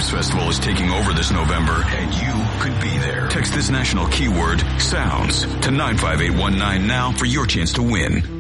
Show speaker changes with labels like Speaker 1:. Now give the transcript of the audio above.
Speaker 1: Arts Festival is taking over this November, and you could be there. Text this national keyword, SOUNDS, to 95819 now for your chance to win.